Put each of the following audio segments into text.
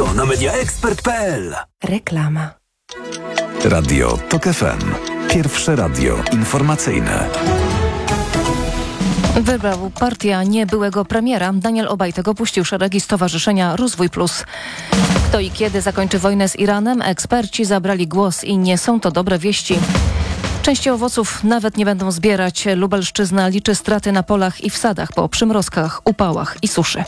tylko na mediaexpert.pl. Reklama. Radio TOK FM. Pierwsze radio informacyjne. Wybrał partię, a nie byłego premiera. Daniel Obajtek opuścił szeregi Stowarzyszenia Rozwój Plus. Kto i kiedy zakończy wojnę z Iranem? Eksperci zabrali głos i nie są to dobre wieści. Części owoców nawet nie będą zbierać. Lubelszczyzna liczy straty na polach i w sadach po przymrozkach, upałach i suszy.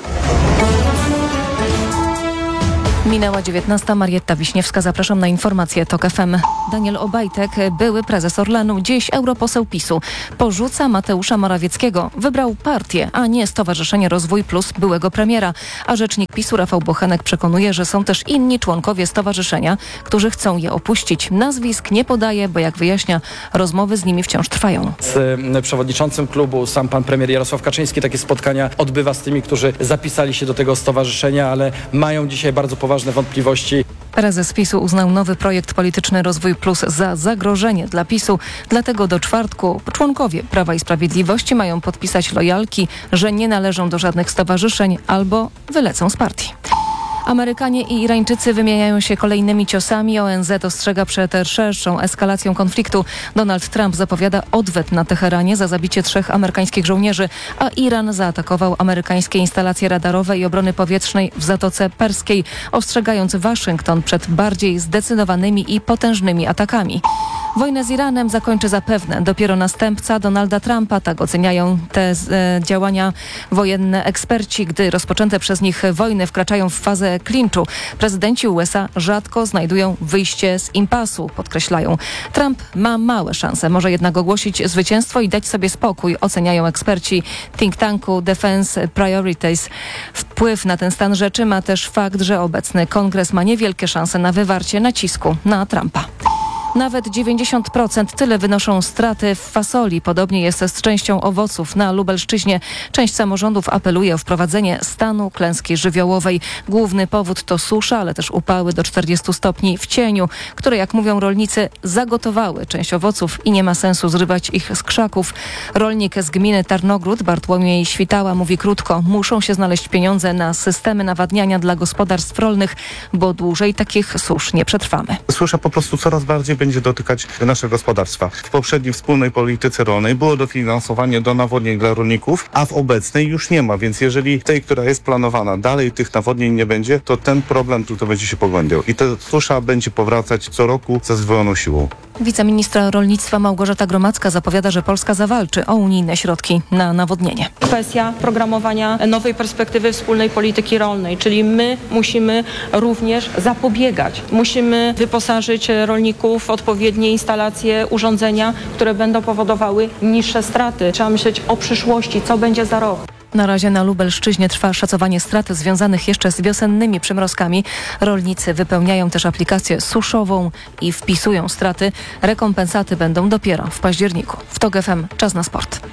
Minęła 19. Marietta Wiśniewska. Zapraszam na informacje TOK FM. Daniel Obajtek, były prezes Orlenu, dziś europoseł PiS-u, porzuca Mateusza Morawieckiego. Wybrał partię, a nie Stowarzyszenie Rozwój Plus byłego premiera. A rzecznik PiS-u Rafał Bochenek przekonuje, że są też inni członkowie stowarzyszenia, którzy chcą je opuścić. Nazwisk nie podaje, bo jak wyjaśnia, rozmowy z nimi wciąż trwają. Z przewodniczącym klubu, sam pan premier Jarosław Kaczyński, takie spotkania odbywa z tymi, którzy zapisali się do tego stowarzyszenia, ale mają dzisiaj bardzo poważne wątpliwości. Prezes PiS-u uznał nowy projekt polityczny Rozwój Plus za zagrożenie dla PiS-u. Dlatego do czwartku członkowie Prawa i Sprawiedliwości mają podpisać lojalki, że nie należą do żadnych stowarzyszeń albo wylecą z partii. Amerykanie i Irańczycy wymieniają się kolejnymi ciosami. ONZ ostrzega przed szerszą eskalacją konfliktu. Donald Trump zapowiada odwet na Teheranie za zabicie 3 amerykańskich żołnierzy, a Iran zaatakował amerykańskie instalacje radarowe i obrony powietrznej w Zatoce Perskiej, ostrzegając Waszyngton przed bardziej zdecydowanymi i potężnymi atakami. Wojnę z Iranem zakończy zapewne dopiero następca Donalda Trumpa. Tak oceniają te działania wojenne eksperci. Gdy rozpoczęte przez nich wojny wkraczają w fazę klinczu, prezydenci USA rzadko znajdują wyjście z impasu, podkreślają. Trump ma małe szanse, może jednak ogłosić zwycięstwo i dać sobie spokój, oceniają eksperci think tanku Defense Priorities. Wpływ na ten stan rzeczy ma też fakt, że obecny kongres ma niewielkie szanse na wywarcie nacisku na Trumpa. Nawet 90% tyle wynoszą straty w fasoli. Podobnie jest z częścią owoców na Lubelszczyźnie. Część samorządów apeluje o wprowadzenie stanu klęski żywiołowej. Główny powód to susza, ale też upały do 40 stopni w cieniu, które, jak mówią rolnicy, zagotowały część owoców i nie ma sensu zrywać ich z krzaków. Rolnik z gminy Tarnogród, Bartłomiej Świtała, mówi krótko: muszą się znaleźć pieniądze na systemy nawadniania dla gospodarstw rolnych, bo dłużej takich susz nie przetrwamy. Susza po prostu coraz bardziej będzie dotykać nasze gospodarstwa. W poprzedniej wspólnej polityce rolnej było dofinansowanie do nawodnień dla rolników, a w obecnej już nie ma, więc jeżeli w tej, która jest planowana, dalej tych nawodnień nie będzie, to ten problem tutaj będzie się pogłębiał i ta susza będzie powracać co roku ze zdwojoną siłą. Wiceministra rolnictwa Małgorzata Gromacka zapowiada, że Polska zawalczy o unijne środki na nawodnienie. Kwestia programowania nowej perspektywy wspólnej polityki rolnej, czyli my musimy również zapobiegać. Musimy wyposażyć rolników w odpowiednie instalacje, urządzenia, które będą powodowały niższe straty. Trzeba myśleć o przyszłości, co będzie za rok. Na razie na Lubelszczyźnie trwa szacowanie strat związanych jeszcze z wiosennymi przymrozkami. Rolnicy wypełniają też aplikację suszową i wpisują straty. Rekompensaty będą dopiero w październiku. W TOK FM czas na sport.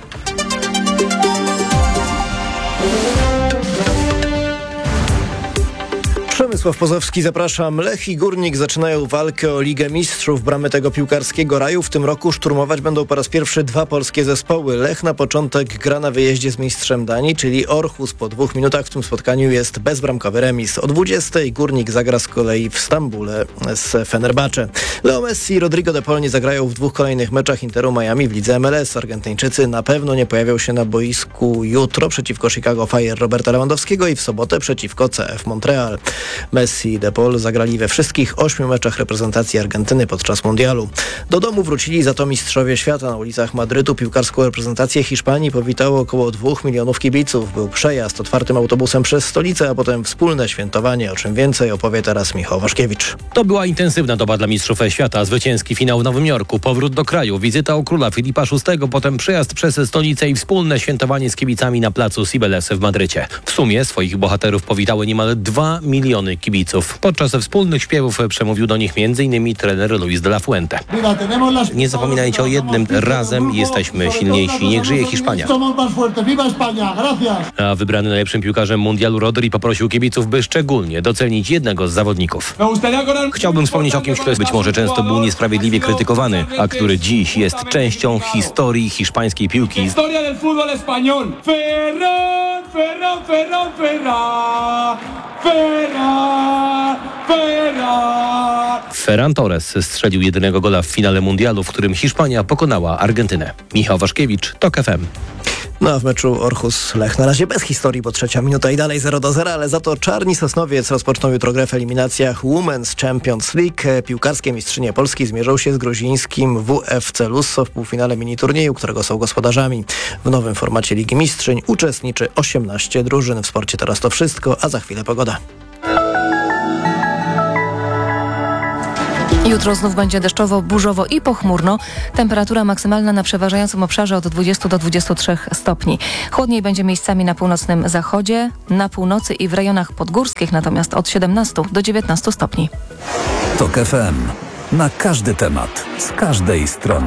Przemysław Pozowski, zapraszam. Lech i Górnik zaczynają walkę o Ligę Mistrzów. Bramy tego piłkarskiego raju w tym roku szturmować będą po raz pierwszy 2 polskie zespoły. Lech na początek gra na wyjeździe z mistrzem Danii, czyli Orhus. Po 2 minutach w tym spotkaniu jest bezbramkowy remis. O 20:00 Górnik zagra z kolei w Stambule z Fenerbahce. Leo Messi i Rodrigo de Paul nie zagrają w 2 kolejnych meczach Interu Miami w lidze MLS. Argentyńczycy na pewno nie pojawią się na boisku jutro przeciwko Chicago Fire Roberta Lewandowskiego i w sobotę przeciwko CF Montreal. Messi i De Paul zagrali we wszystkich 8 meczach reprezentacji Argentyny podczas mundialu. Do domu wrócili za to mistrzowie świata. Na ulicach Madrytu piłkarską reprezentację Hiszpanii powitało około 2 milionów kibiców. Był przejazd otwartym autobusem przez stolicę, a potem wspólne świętowanie. O czym więcej opowie teraz Michał Waszkiewicz. To była intensywna doba dla mistrzów świata. Zwycięski finał w Nowym Jorku, powrót do kraju, wizyta u króla Filipa VI, potem przejazd przez stolicę i wspólne świętowanie z kibicami na placu Cibeles w Madrycie. W sumie swoich bohaterów powitały niemal 2 miliony kibiców. Podczas wspólnych śpiewów przemówił do nich m.in. trener Luis de la Fuente. Nie zapominajcie o jednym, razem jesteśmy silniejsi. Niech żyje Hiszpania. A wybrany najlepszym piłkarzem mundialu Rodri poprosił kibiców, by szczególnie docenić jednego z zawodników. Chciałbym wspomnieć o kimś, kto być może często był niesprawiedliwie krytykowany, a który dziś jest częścią historii hiszpańskiej piłki. Ferran Torres strzelił jedynego gola w finale mundialu, w którym Hiszpania pokonała Argentynę. Michał Waszkiewicz, TOK FM. No a w meczu Orhus-Lech na razie bez historii, bo 3. minuta i dalej 0-0, ale za to Czarni Sosnowiec rozpoczną jutro grę w eliminacjach Women's Champions League. Piłkarskie mistrzynie Polski zmierzą się z gruzińskim WFC Lusso w półfinale mini-turnieju, którego są gospodarzami. W nowym formacie Ligi Mistrzyń uczestniczy 18 drużyn. W sporcie teraz to wszystko, a za chwilę pogoda. Jutro znów będzie deszczowo, burzowo i pochmurno. Temperatura maksymalna na przeważającym obszarze od 20 do 23 stopni. Chłodniej będzie miejscami na północnym zachodzie, na północy i w rejonach podgórskich, natomiast od 17 do 19 stopni. TOK FM. Na każdy temat, z każdej strony.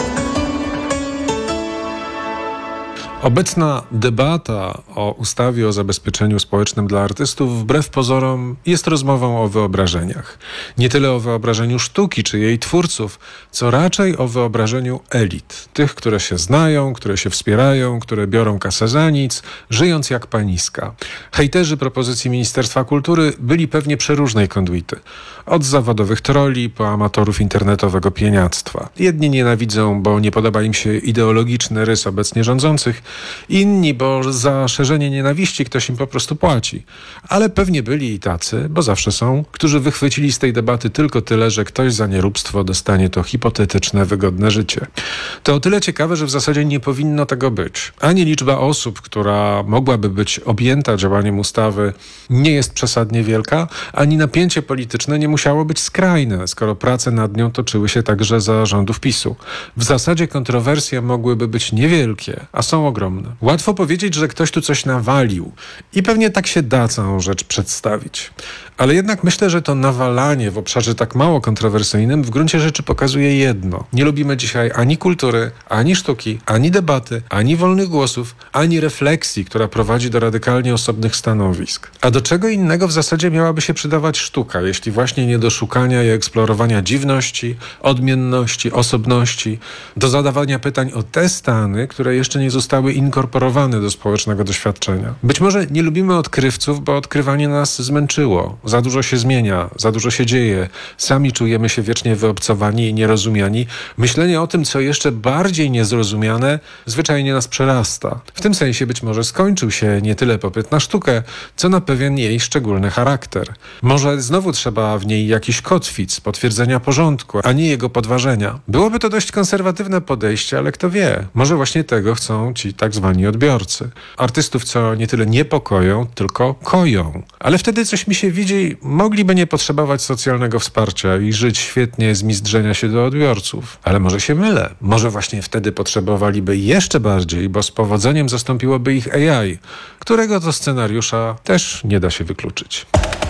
Obecna debata o ustawie o zabezpieczeniu społecznym dla artystów wbrew pozorom jest rozmową o wyobrażeniach. Nie tyle o wyobrażeniu sztuki czy jej twórców, co raczej o wyobrażeniu elit. Tych, które się znają, które się wspierają, które biorą kasę za nic, żyjąc jak paniska. Hejterzy propozycji Ministerstwa Kultury byli pewnie przeróżnej konduity. Od zawodowych trolli po amatorów internetowego pieniactwa. Jedni nienawidzą, bo nie podoba im się ideologiczny rys obecnie rządzących, inni, bo za szerzenie nienawiści ktoś im po prostu płaci. Ale pewnie byli i tacy, bo zawsze są, którzy wychwycili z tej debaty tylko tyle, że ktoś za nieróbstwo dostanie to hipotetyczne, wygodne życie. To o tyle ciekawe, że w zasadzie nie powinno tego być. Ani liczba osób, która mogłaby być objęta działaniem ustawy, nie jest przesadnie wielka, ani napięcie polityczne nie musiało być skrajne, skoro prace nad nią toczyły się także za rządów PiS-u. W zasadzie kontrowersje mogłyby być niewielkie, a są ogromne. Łatwo powiedzieć, że ktoś tu coś nawalił i pewnie tak się da całą rzecz przedstawić. Ale jednak myślę, że to nawalanie w obszarze tak mało kontrowersyjnym w gruncie rzeczy pokazuje jedno. Nie lubimy dzisiaj ani kultury, ani sztuki, ani debaty, ani wolnych głosów, ani refleksji, która prowadzi do radykalnie osobnych stanowisk. A do czego innego w zasadzie miałaby się przydawać sztuka, jeśli właśnie nie do szukania i eksplorowania dziwności, odmienności, osobności, do zadawania pytań o te stany, które jeszcze nie zostały inkorporowane do społecznego doświadczenia. Być może nie lubimy odkrywców, bo odkrywanie nas zmęczyło. Za dużo się zmienia, za dużo się dzieje. Sami czujemy się wiecznie wyobcowani i nierozumiani. Myślenie o tym, co jeszcze bardziej niezrozumiane, zwyczajnie nas przerasta. W tym sensie być może skończył się nie tyle popyt na sztukę, co na pewien jej szczególny charakter. Może znowu trzeba w niej jakiś kotwic, potwierdzenia porządku, a nie jego podważenia. Byłoby to dość konserwatywne podejście, ale kto wie, może właśnie tego chcą ci tak zwani odbiorcy. Artystów, co nie tyle niepokoją, tylko koją. Ale wtedy coś mi się widzi, mogliby nie potrzebować socjalnego wsparcia i żyć świetnie z mizdrzenia się do odbiorców. Ale może się mylę. Może właśnie wtedy potrzebowaliby jeszcze bardziej, bo z powodzeniem zastąpiłoby ich AI, którego to scenariusza też nie da się wykluczyć.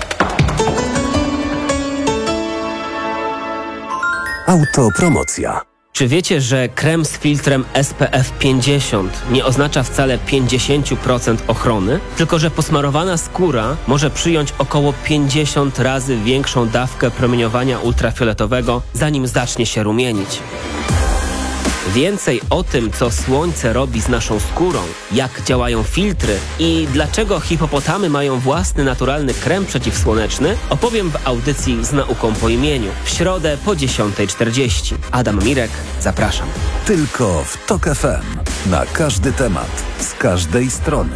Autopromocja. Czy wiecie, że krem z filtrem SPF 50 nie oznacza wcale 50% ochrony? Tylko że posmarowana skóra może przyjąć około 50 razy większą dawkę promieniowania ultrafioletowego, zanim zacznie się rumienić. Więcej o tym, co słońce robi z naszą skórą, jak działają filtry i dlaczego hipopotamy mają własny naturalny krem przeciwsłoneczny, opowiem w audycji Z nauką po imieniu w środę po 10:40. Adam Mirek, zapraszam. Tylko w TOK FM. Na każdy temat, z każdej strony.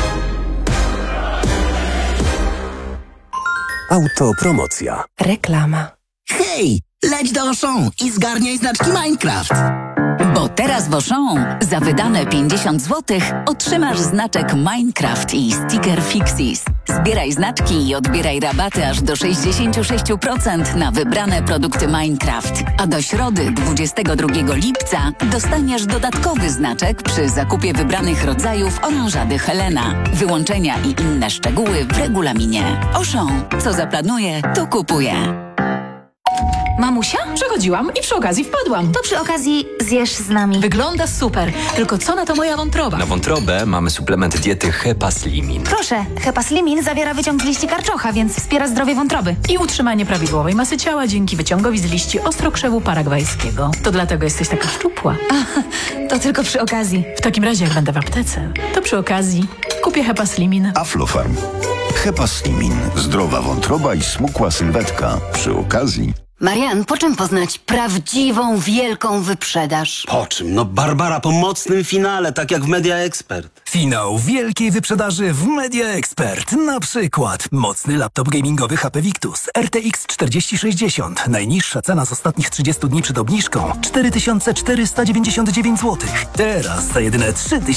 Autopromocja. Reklama. Hej, leć do Auchan i zgarniaj znaczki Minecraft. Bo teraz w Auchan za wydane 50 zł otrzymasz znaczek Minecraft i sticker Fixis. Zbieraj znaczki i odbieraj rabaty aż do 66% na wybrane produkty Minecraft. A do środy 22 lipca dostaniesz dodatkowy znaczek przy zakupie wybranych rodzajów orężady Helena. Wyłączenia i inne szczegóły w regulaminie. Auchan. Co zaplanuje, to kupuje. Mamusia? Przechodziłam i przy okazji wpadłam. To przy okazji zjesz z nami. Wygląda super, tylko co na to moja wątroba? Na wątrobę mamy suplement diety Hepaslimin. Proszę, Hepaslimin zawiera wyciąg z liści karczocha, więc wspiera zdrowie wątroby. I utrzymanie prawidłowej masy ciała dzięki wyciągowi z liści ostrokrzewu paragwajskiego. To dlatego jesteś taka szczupła. To tylko przy okazji. W takim razie jak będę w aptece, to przy okazji kupię Hepaslimin. Aflofarm. Hepaslimin. Zdrowa wątroba i smukła sylwetka. Przy okazji Marian, po czym poznać prawdziwą, wielką wyprzedaż? Po czym? No Barbara, po mocnym finale, tak jak w Media Expert. Finał wielkiej wyprzedaży w Media Expert. Na przykład mocny laptop gamingowy HP Victus RTX 4060. Najniższa cena z ostatnich 30 dni przed obniżką 4499 zł. Teraz za jedyne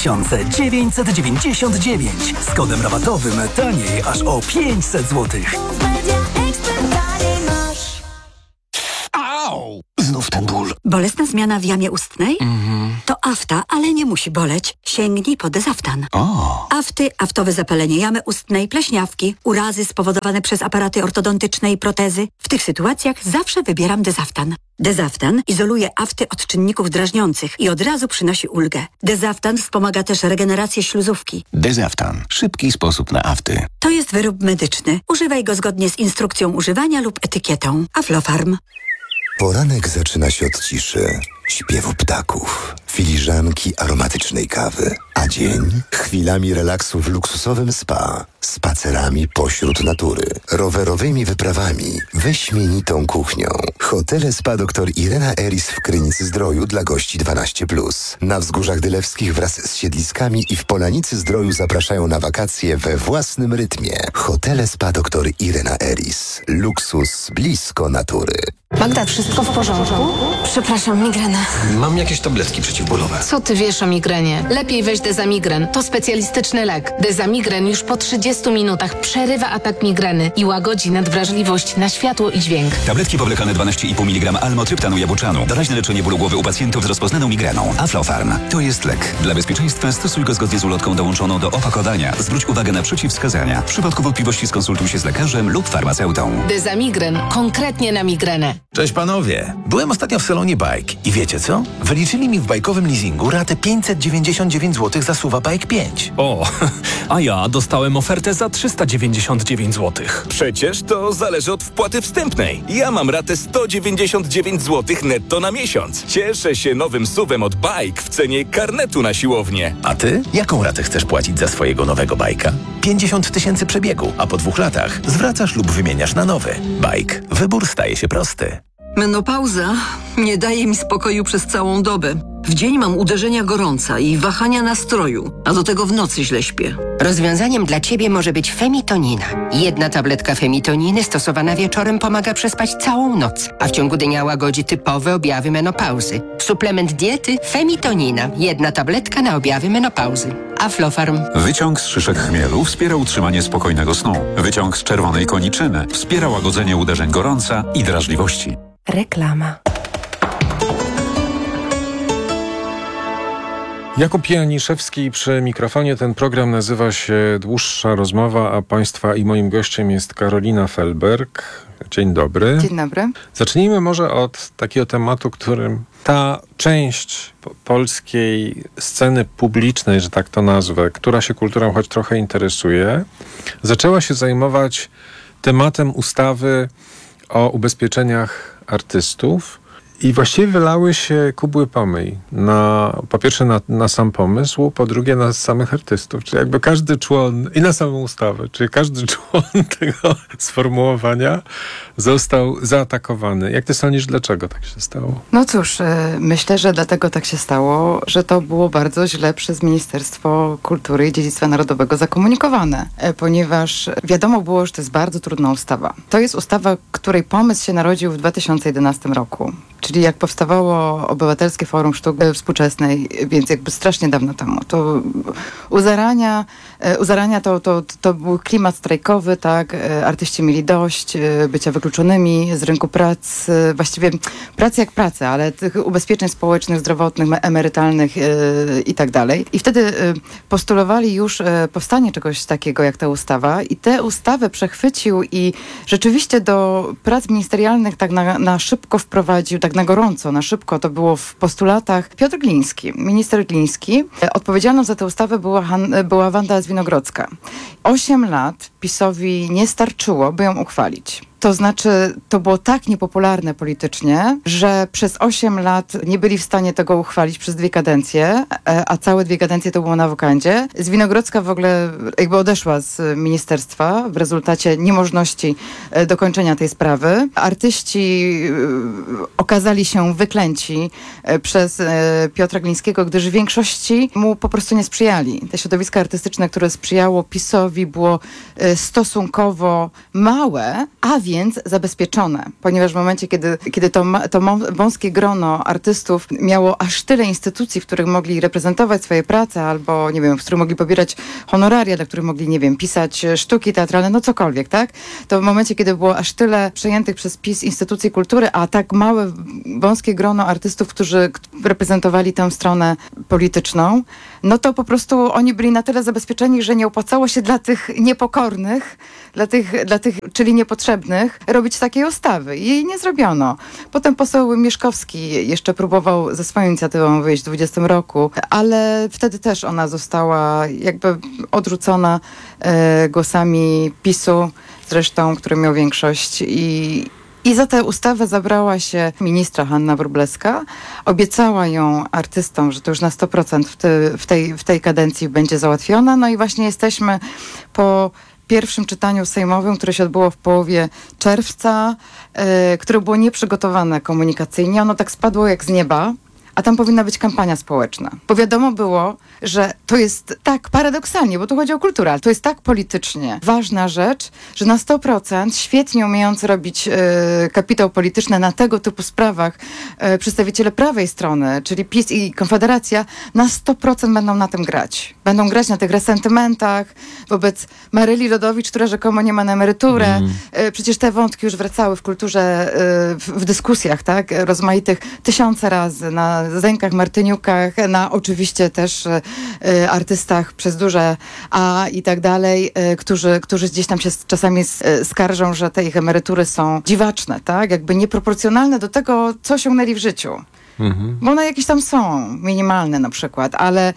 3999. Z kodem rabatowym taniej aż o 500 zł. Au! Znów ten ból. Bolesna zmiana w jamie ustnej? To afta, ale nie musi boleć. Sięgnij po Dezaftan. Afty, aftowe zapalenie jamy ustnej, pleśniawki, urazy spowodowane przez aparaty ortodontyczne i protezy. W tych sytuacjach zawsze wybieram Dezaftan. Dezaftan izoluje afty od czynników drażniących i od razu przynosi ulgę. Dezaftan wspomaga też regenerację śluzówki. Dezaftan. Szybki sposób na afty. To jest wyrób medyczny. Używaj go zgodnie z instrukcją używania lub etykietą. Aflofarm. Poranek zaczyna się od ciszy, śpiewu ptaków, filiżanki aromatycznej kawy, a dzień chwilami relaksu w luksusowym spa, spacerami pośród natury, rowerowymi wyprawami, wyśmienitą kuchnią. Hotele Spa dr Irena Eris w Krynicy-Zdroju dla gości 12+. Na Wzgórzach Dylewskich wraz z siedliskami i w Polanicy-Zdroju zapraszają na wakacje we własnym rytmie. Hotele Spa dr Irena Eris. Luksus blisko natury. Magda, wszystko w porządku? Przepraszam, migrena. Mam jakieś tabletki przeciwbólowe. Co ty wiesz o migrenie? Lepiej weź Dezamigren. To specjalistyczny lek. Dezamigren już po 30 minutach przerywa atak migreny i łagodzi nadwrażliwość na światło i dźwięk. Tabletki powlekane 12,5 mg almotryptanu jabłczanu. Doraźne leczenie bólu głowy u pacjentów z rozpoznaną migreną. Aflofarm. To jest lek. Dla bezpieczeństwa stosuj go zgodnie z ulotką dołączoną do opakowania. Zwróć uwagę na przeciwwskazania. W przypadku wątpliwości skonsultuj się z lekarzem lub farmaceutą. Dezamigren. Konkretnie na migrenę. Cześć panowie. Byłem ostatnio w salonie Bike i wiecie co? Wyliczyli mi w bajkowym leasingu ratę 599 zł za SUV Bike 5. O, a ja dostałem ofertę za 399 zł. Przecież to zależy od wpłaty wstępnej. Ja mam ratę 199 zł netto na miesiąc. Cieszę się nowym SUV-em od Bike w cenie karnetu na siłownię. A ty? Jaką ratę chcesz płacić za swojego nowego bajka? 50 000 przebiegu, a po 2 latach zwracasz lub wymieniasz na nowy. Bike. Wybór staje się prosty. Menopauza nie daje mi spokoju przez całą dobę. W dzień mam uderzenia gorąca i wahania nastroju, a do tego w nocy źle śpię. Rozwiązaniem dla Ciebie może być femitonina. Jedna tabletka femitoniny stosowana wieczorem pomaga przespać całą noc, a w ciągu dnia łagodzi typowe objawy menopauzy. Suplement diety femitonina. Jedna tabletka na objawy menopauzy. Aflofarm. Wyciąg z szyszek chmielu wspiera utrzymanie spokojnego snu. Wyciąg z czerwonej koniczyny wspiera łagodzenie uderzeń gorąca i drażliwości. Reklama. Jakub Janiszewski przy mikrofonie. Ten program nazywa się Dłuższa Rozmowa, a Państwa i moim gościem jest Karolina Felberg. Dzień dobry. Dzień dobry. Zacznijmy może od takiego tematu, którym ta część polskiej sceny publicznej, że tak to nazwę, która się kulturą choć trochę interesuje, zaczęła się zajmować tematem ustawy o ubezpieczeniach artystów. I właściwie wylały się kubły pomyj. Po pierwsze na sam pomysł, po drugie na samych artystów. Czyli jakby każdy człon, i na samą ustawę, czyli każdy człon tego sformułowania został zaatakowany. Jak ty sądzisz, dlaczego tak się stało? No cóż, myślę, że dlatego tak się stało, że to było bardzo źle przez Ministerstwo Kultury i Dziedzictwa Narodowego zakomunikowane. Ponieważ wiadomo było, że to jest bardzo trudna ustawa. To jest ustawa, której pomysł się narodził w 2011 roku. Czyli jak powstawało Obywatelskie Forum Sztuki Współczesnej, więc jakby strasznie dawno temu. To u zarania to był klimat strajkowy, tak? Artyści mieli dość bycia wykluczonymi z rynku pracy, właściwie pracy jak pracy, ale tych ubezpieczeń społecznych, zdrowotnych, emerytalnych i tak dalej. I wtedy postulowali już powstanie czegoś takiego jak ta ustawa i tę ustawę przechwycił i rzeczywiście do prac ministerialnych tak na szybko wprowadził, tak na gorąco, na szybko, to było w postulatach Piotr Gliński, minister Gliński. Odpowiedzialną za tę ustawę była Wanda Zwinogrodzka. 8 lat PiS-owi nie starczyło, by ją uchwalić. To znaczy, to było tak niepopularne politycznie, że przez 8 lat nie byli w stanie tego uchwalić przez 2 kadencje, a całe 2 kadencje to było na wokandzie. Zwinogrodzka w ogóle jakby odeszła z ministerstwa w rezultacie niemożności dokończenia tej sprawy. Artyści okazali się wyklęci przez Piotra Glińskiego, gdyż w większości mu po prostu nie sprzyjali. Te środowiska artystyczne, które sprzyjało PiS-owi, było stosunkowo małe, a więc zabezpieczone. Ponieważ w momencie, kiedy to wąskie grono artystów miało aż tyle instytucji, w których mogli reprezentować swoje prace, albo, nie wiem, w których mogli pobierać honoraria, dla których mogli, nie wiem, pisać sztuki teatralne, no cokolwiek, tak? To w momencie, kiedy było aż tyle przejętych przez PiS instytucji kultury, a tak małe, wąskie grono artystów, którzy reprezentowali tę stronę polityczną, no to po prostu oni byli na tyle zabezpieczeni, że nie opłacało się dla tych niepokornych, dla tych, czyli niepotrzebnych, robić takiej ustawy. I jej nie zrobiono. Potem poseł Mieszkowski jeszcze próbował ze swoją inicjatywą wyjść w 2020 roku, ale wtedy też ona została jakby odrzucona głosami PiS-u, zresztą, który miał większość i za tę ustawę zabrała się ministra Hanna Wróblewska. Obiecała ją artystom, że to już na 100% w tej kadencji będzie załatwiona. No i właśnie jesteśmy po pierwszym czytaniu sejmowym, które się odbyło w połowie czerwca, które było nieprzygotowane komunikacyjnie. Ono tak spadło jak z nieba. A tam powinna być kampania społeczna. Bo wiadomo było, że to jest tak paradoksalnie, bo tu chodzi o kulturę, ale to jest tak politycznie ważna rzecz, że na 100% świetnie umiejący robić kapitał polityczny na tego typu sprawach przedstawiciele prawej strony, czyli PiS i Konfederacja, na 100% będą na tym grać. Będą grać na tych resentymentach wobec Maryli Rodowicz, która rzekomo nie ma na emeryturę. Przecież te wątki już wracały w kulturze, w dyskusjach, tak, rozmaitych 1000 razy, na Zdeńkach, Martyniukach, na oczywiście też artystach przez duże A i tak dalej, którzy gdzieś tam się czasami skarżą, że te ich emerytury są dziwaczne, tak? Jakby nieproporcjonalne do tego, co osiągnęli w życiu. Bo one jakieś tam są, minimalne na przykład,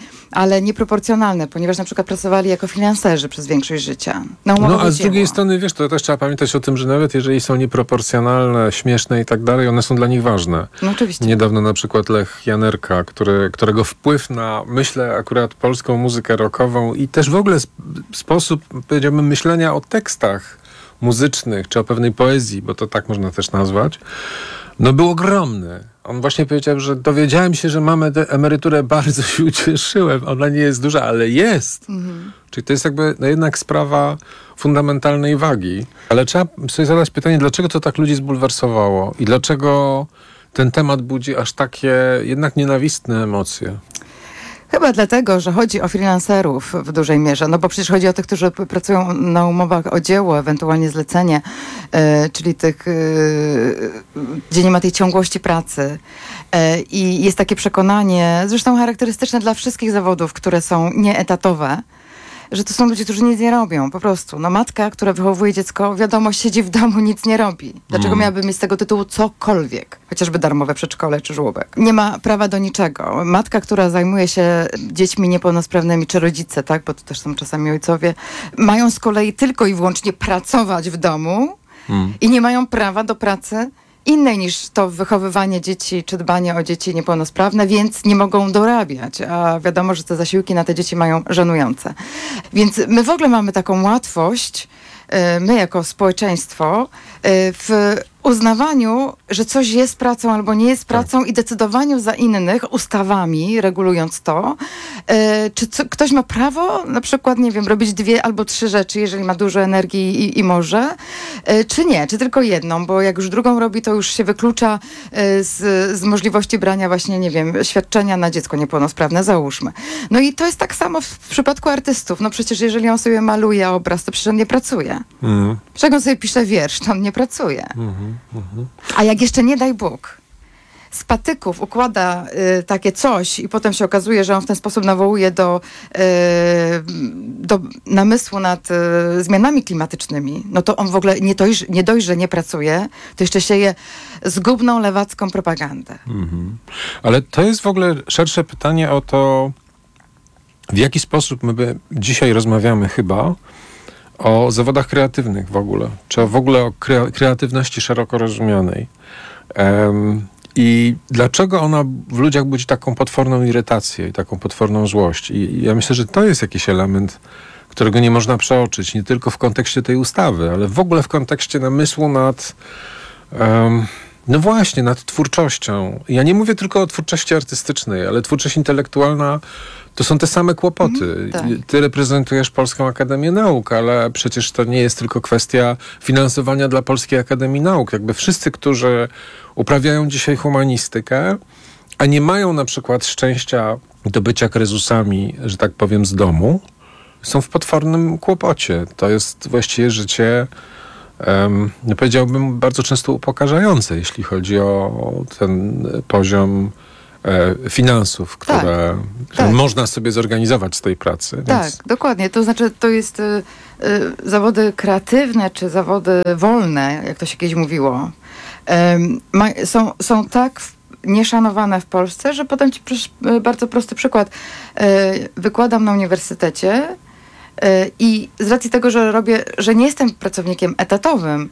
ale nieproporcjonalne, ponieważ na przykład pracowali jako freelancerzy przez większość życia. No a z drugiej strony, wiesz, to też trzeba pamiętać o tym, że nawet jeżeli są nieproporcjonalne, śmieszne i tak dalej, one są dla nich ważne. No oczywiście. Niedawno na przykład Lech Janerka, którego wpływ na, myślę, akurat polską muzykę rockową i też w ogóle sposób, powiedziałbym, myślenia o tekstach muzycznych, czy o pewnej poezji, bo to tak można też nazwać, no był ogromny. On właśnie powiedział, że dowiedziałem się, że mamy tę emeryturę, bardzo się ucieszyłem. Ona nie jest duża, ale jest. Czyli to jest jakby jednak sprawa fundamentalnej wagi. Ale trzeba sobie zadać pytanie, dlaczego to tak ludzi zbulwersowało i dlaczego ten temat budzi aż takie jednak nienawistne emocje? Chyba dlatego, że chodzi o freelancerów w dużej mierze, no bo przecież chodzi o tych, którzy pracują na umowach o dzieło, ewentualnie zlecenie, czyli tych, gdzie nie ma tej ciągłości pracy. I jest takie przekonanie, zresztą charakterystyczne dla wszystkich zawodów, które są nieetatowe, że to są ludzie, którzy nic nie robią, po prostu. No matka, która wychowuje dziecko, wiadomo, siedzi w domu, nic nie robi. Dlaczego miałaby mieć z tego tytułu cokolwiek? Chociażby darmowe przedszkole czy żłobek. Nie ma prawa do niczego. Matka, która zajmuje się dziećmi niepełnosprawnymi, czy rodzice, tak, bo to też są czasami ojcowie, mają z kolei tylko i wyłącznie pracować w domu i nie mają prawa do pracy innej niż to wychowywanie dzieci, czy dbanie o dzieci niepełnosprawne, więc nie mogą dorabiać. A wiadomo, że te zasiłki na te dzieci mają żenujące. Więc my w ogóle mamy taką łatwość, my jako społeczeństwo, w uznawaniu, że coś jest pracą albo nie jest pracą i decydowaniu za innych ustawami, regulując to, czy ktoś ma prawo na przykład, nie wiem, robić 2 albo 3 rzeczy, jeżeli ma dużo energii i może, czy nie, czy tylko jedną, bo jak już drugą robi, to już się wyklucza z możliwości brania właśnie, nie wiem, świadczenia na dziecko niepełnosprawne, załóżmy. No i to jest tak samo w przypadku artystów. No przecież jeżeli on sobie maluje obraz, to przecież on nie pracuje. Jak on sobie pisze wiersz, to on nie pracuje. A jak jeszcze nie daj Bóg z patyków układa takie coś i potem się okazuje, że on w ten sposób nawołuje do namysłu nad zmianami klimatycznymi, no to on w ogóle nie dość, że nie pracuje, to jeszcze sieje zgubną lewacką propagandę. Ale to jest w ogóle szersze pytanie o to, w jaki sposób my dzisiaj rozmawiamy chyba o zawodach kreatywnych w ogóle, czy w ogóle o kreatywności szeroko rozumianej. I dlaczego ona w ludziach budzi taką potworną irytację i taką potworną złość? I ja myślę, że to jest jakiś element, którego nie można przeoczyć, nie tylko w kontekście tej ustawy, ale w ogóle w kontekście namysłu nad, no właśnie, nad twórczością. Ja nie mówię tylko o twórczości artystycznej, ale twórczość intelektualna to są te same kłopoty. Tak. Ty reprezentujesz Polską Akademię Nauk, ale przecież to nie jest tylko kwestia finansowania dla Polskiej Akademii Nauk. Jakby wszyscy, którzy uprawiają dzisiaj humanistykę, a nie mają na przykład szczęścia do bycia krezusami, że tak powiem, z domu, są w potwornym kłopocie. To jest właściwie życie, powiedziałbym, bardzo często upokarzające, jeśli chodzi o ten poziom finansów, które można sobie zorganizować z tej pracy. Tak, więc... dokładnie. To znaczy, to jest zawody kreatywne, czy zawody wolne, jak to się kiedyś mówiło, są tak nieszanowane w Polsce, że podam ci bardzo prosty przykład. Wykładam na uniwersytecie i z racji tego, że nie jestem pracownikiem etatowym,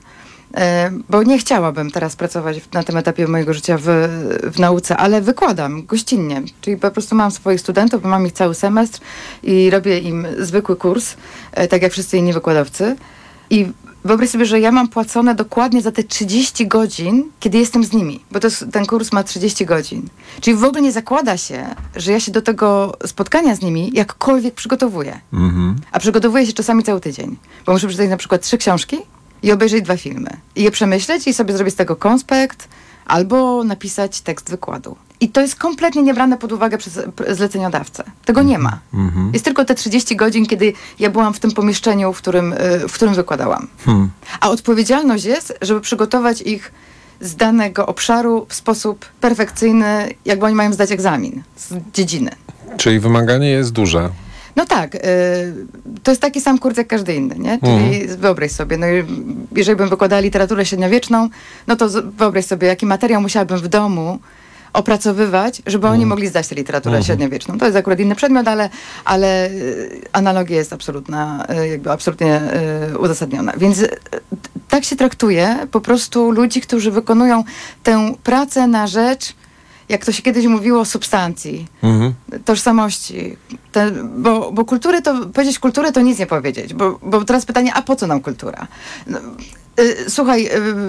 bo nie chciałabym teraz pracować na tym etapie mojego życia w nauce, ale wykładam gościnnie, czyli po prostu mam swoich studentów, mam ich cały semestr i robię im zwykły kurs, tak jak wszyscy inni wykładowcy. I wyobraź sobie, że ja mam płacone dokładnie za te 30 godzin, kiedy jestem z nimi, bo ten kurs ma 30 godzin. Czyli w ogóle nie zakłada się, że ja się do tego spotkania z nimi jakkolwiek przygotowuję. A przygotowuję się czasami cały tydzień, bo muszę przeczytać na przykład 3 książki i obejrzeć 2 filmy. I je przemyśleć i sobie zrobić z tego konspekt albo napisać tekst wykładu. I to jest kompletnie niebrane pod uwagę przez zleceniodawcę. Tego nie ma. Jest tylko te 30 godzin, kiedy ja byłam w tym pomieszczeniu, w którym wykładałam. A odpowiedzialność jest, żeby przygotować ich z danego obszaru w sposób perfekcyjny, jakby oni mają zdać egzamin z dziedziny. Czyli wymaganie jest duże. No tak, to jest taki sam kurs jak każdy inny, nie? Czyli wyobraź sobie, no jeżeli bym wykładała literaturę średniowieczną, no to wyobraź sobie, jaki materiał musiałabym w domu opracowywać, żeby oni mogli zdać tę literaturę średniowieczną. To jest akurat inny przedmiot, ale analogia jest absolutnie uzasadniona. Więc tak się traktuje po prostu ludzi, którzy wykonują tę pracę na rzecz, jak to się kiedyś mówiło, substancji, tożsamości. Bo kultury to, powiedzieć kulturę to nic nie powiedzieć. Bo teraz pytanie, a po co nam kultura? No, słuchaj,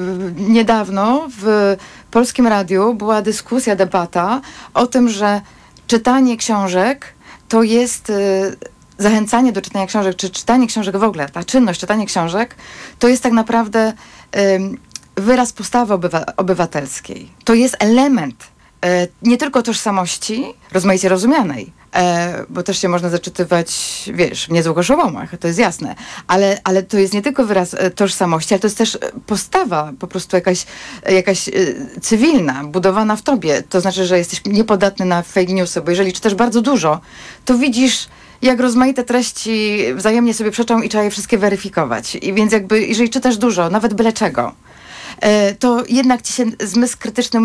niedawno w Polskim Radiu była dyskusja, debata o tym, że czytanie książek to jest zachęcanie do czytania książek, czy czytanie książek w ogóle, ta czynność czytania książek, to jest tak naprawdę wyraz postawy obywatelskiej. To jest element nie tylko tożsamości, rozmaicie rozumianej, bo też się można zaczytywać, wiesz, w niezłych oszołomach, to jest jasne, ale to jest nie tylko wyraz tożsamości, ale to jest też postawa po prostu jakaś cywilna, budowana w tobie. To znaczy, że jesteś niepodatny na fake newsy, bo jeżeli czytasz bardzo dużo, to widzisz, jak rozmaite treści wzajemnie sobie przeczą i trzeba je wszystkie weryfikować. I więc jeżeli czytasz dużo, nawet byle czego, to jednak ci się zmysł krytyczny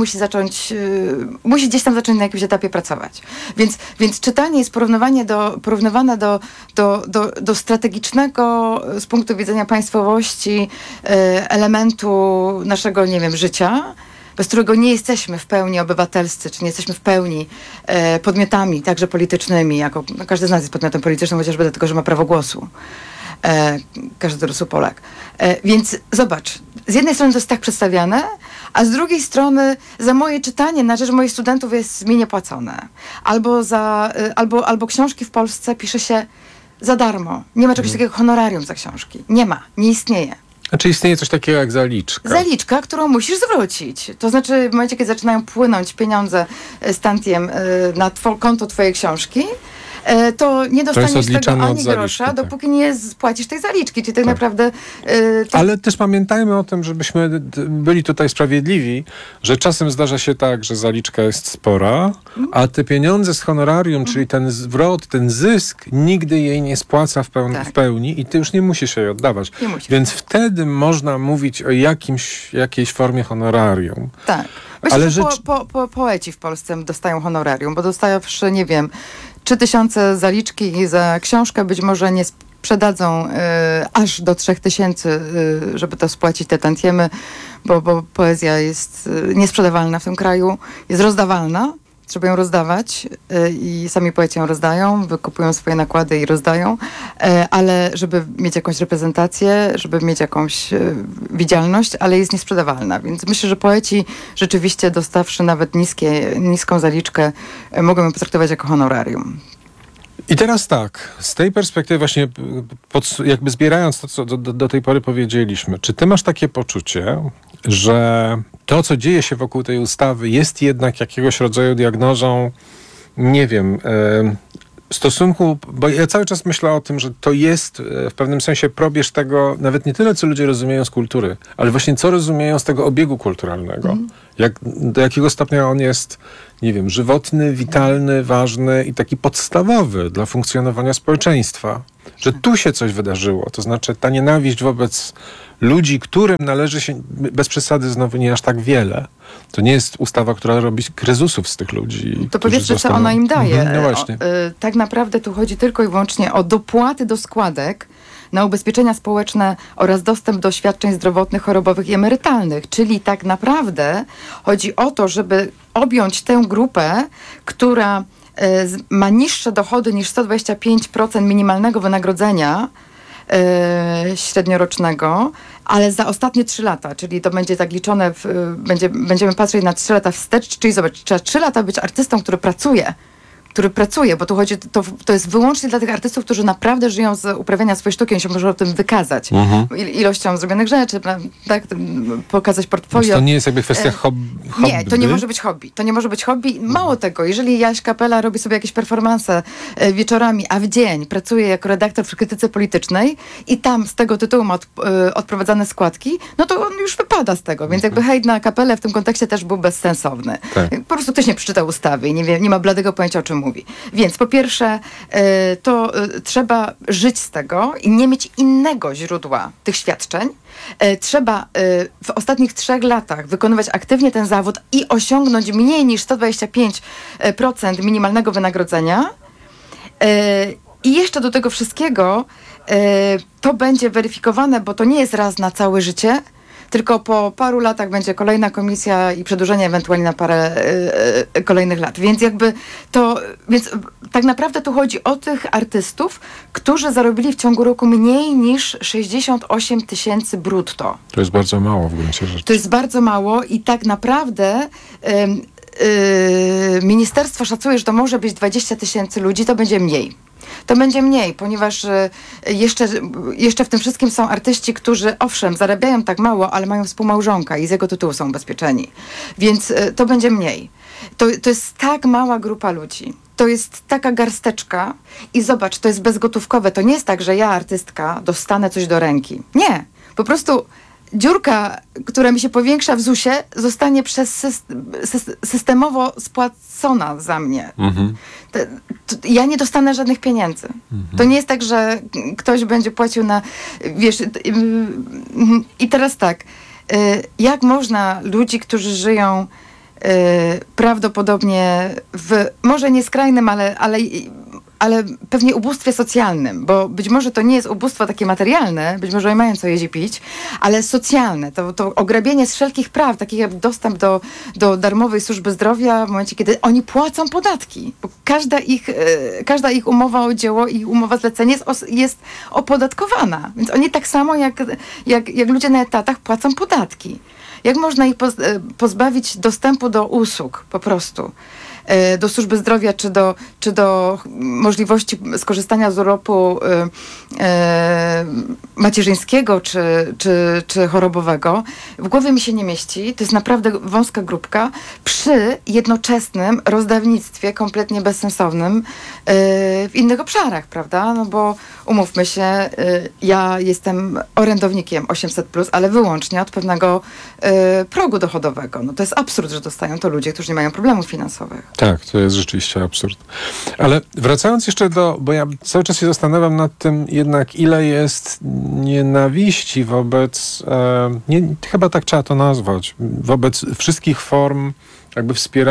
musi gdzieś tam zacząć na jakimś etapie pracować. Więc czytanie jest porównywane do strategicznego z punktu widzenia państwowości elementu naszego, nie wiem, życia, bez którego nie jesteśmy w pełni obywatelscy, czy nie jesteśmy w pełni podmiotami, także politycznymi. Każdy z nas jest podmiotem politycznym, chociażby dlatego, że ma prawo głosu. Każdy dorosły Polak. Więc zobacz, z jednej strony to jest tak przedstawiane, a z drugiej strony za moje czytanie na rzecz moich studentów jest mi niepłacone. Albo książki w Polsce pisze się za darmo. Nie ma czegoś takiego jak honorarium za książki. Nie ma, nie istnieje. Znaczy istnieje coś takiego jak zaliczka. Zaliczka, którą musisz zwrócić. To znaczy w momencie, kiedy zaczynają płynąć pieniądze z tantiem na konto twojej książki, to nie dostaniesz tego ani grosza, dopóki nie spłacisz tej zaliczki. Czyli tak naprawdę... Ale też pamiętajmy o tym, żebyśmy byli tutaj sprawiedliwi, że czasem zdarza się tak, że zaliczka jest spora, a te pieniądze z honorarium, czyli ten zwrot, ten zysk, nigdy jej nie spłaca w pełni i ty już nie musisz jej oddawać. Więc wtedy można mówić o jakiejś formie honorarium. Tak. Myślę, że poeci w Polsce dostają honorarium, bo dostawszy, nie wiem, 3000 zaliczki za książkę, być może sprzedadzą aż do 3000, żeby to spłacić te tantiemy, bo poezja jest niesprzedawalna w tym kraju, jest rozdawalna. Trzeba ją rozdawać i sami poeci ją rozdają, wykupują swoje nakłady i rozdają, ale żeby mieć jakąś reprezentację, żeby mieć jakąś widzialność, ale jest niesprzedawalna. Więc myślę, że poeci rzeczywiście dostawszy nawet niską zaliczkę, mogą ją potraktować jako honorarium. I teraz tak, z tej perspektywy właśnie jakby zbierając to, co do tej pory powiedzieliśmy, czy ty masz takie poczucie, że to, co dzieje się wokół tej ustawy jest jednak jakiegoś rodzaju diagnozą, nie wiem, stosunku, bo ja cały czas myślę o tym, że to jest w pewnym sensie probierz tego, nawet nie tyle, co ludzie rozumieją z kultury, ale właśnie co rozumieją z tego obiegu kulturalnego. Do jakiego stopnia on jest, nie wiem, żywotny, witalny, ważny i taki podstawowy dla funkcjonowania społeczeństwa. Że tu się coś wydarzyło. To znaczy ta nienawiść wobec ludzi, którym należy się, bez przesady znowu nie aż tak wiele. To nie jest ustawa, która robi kryzysów z tych ludzi. To powiedzmy, co ona im daje. No właśnie. Tak naprawdę tu chodzi tylko i wyłącznie o dopłaty do składek na ubezpieczenia społeczne oraz dostęp do świadczeń zdrowotnych, chorobowych i emerytalnych. Czyli tak naprawdę chodzi o to, żeby objąć tę grupę, która ma niższe dochody niż 125% minimalnego wynagrodzenia średniorocznego, ale za ostatnie 3 lata, czyli to będzie tak liczone, będziemy patrzeć na 3 lata wstecz, czyli zobacz, trzeba 3 lata być artystą, który pracuje, bo tu chodzi, to jest wyłącznie dla tych artystów, którzy naprawdę żyją z uprawiania swojej sztuki, oni się muszą o tym wykazać. Ilością zrobionych rzeczy, tak, pokazać portfolio. Więc to nie jest jakby kwestia hobby? Nie, to nie może być hobby. To nie może być hobby. Mało tego, jeżeli Jaś Kapela robi sobie jakieś performanse wieczorami, a w dzień pracuje jako redaktor w krytyce politycznej i tam z tego tytułu ma odprowadzane składki, no to on już wypada z tego. Więc jakby hejt na Kapelę w tym kontekście też był bezsensowny. Tak. Po prostu ktoś nie przeczytał ustawy i nie ma bladego pojęcia, o czym mówi. Więc po pierwsze, to trzeba żyć z tego i nie mieć innego źródła tych świadczeń. Trzeba w ostatnich 3 latach wykonywać aktywnie ten zawód i osiągnąć mniej niż 125% minimalnego wynagrodzenia. I jeszcze do tego wszystkiego to będzie weryfikowane, bo to nie jest raz na całe życie, tylko po paru latach będzie kolejna komisja i przedłużenie ewentualnie na parę kolejnych lat. Więc więc tak naprawdę tu chodzi o tych artystów, którzy zarobili w ciągu roku mniej niż 68 000 brutto. To jest bardzo mało w gruncie rzeczy. To jest bardzo mało i tak naprawdę ministerstwo szacuje, że to może być 20 000 ludzi, to będzie mniej. To będzie mniej, ponieważ jeszcze w tym wszystkim są artyści, którzy owszem, zarabiają tak mało, ale mają współmałżonka i z jego tytułu są ubezpieczeni. Więc to będzie mniej. To jest tak mała grupa ludzi. To jest taka garsteczka i zobacz, to jest bezgotówkowe. To nie jest tak, że ja, artystka, dostanę coś do ręki. Nie. Po prostu dziurka, która mi się powiększa w ZUS-ie, zostanie systemowo spłacona za mnie. Ja nie dostanę żadnych pieniędzy. To nie jest tak, że ktoś będzie płacił na... Wiesz, i teraz tak, jak można ludzi, którzy żyją prawdopodobnie w, może nie skrajnym, ale pewnie ubóstwie socjalnym, bo być może to nie jest ubóstwo takie materialne, być może oni mają co jeść i pić, ale socjalne, to ograbienie z wszelkich praw, takich jak dostęp do darmowej służby zdrowia w momencie, kiedy oni płacą podatki, bo każda ich umowa o dzieło i umowa zlecenie jest opodatkowana, więc oni tak samo jak ludzie na etatach płacą podatki. Jak można ich pozbawić dostępu do usług po prostu? Do służby zdrowia, czy do możliwości skorzystania z urlopu macierzyńskiego, czy chorobowego. W głowie mi się nie mieści. To jest naprawdę wąska grupka przy jednoczesnym rozdawnictwie kompletnie bezsensownym w innych obszarach, prawda? No bo umówmy się, ja jestem orędownikiem 800+, ale wyłącznie od pewnego progu dochodowego. No to jest absurd, że dostają to ludzie, którzy nie mają problemów finansowych. Tak, to jest rzeczywiście absurd. Ale wracając jeszcze bo ja cały czas się zastanawiam nad tym jednak, ile jest nienawiści wobec, chyba tak trzeba to nazwać, wobec wszystkich form jakby wspierania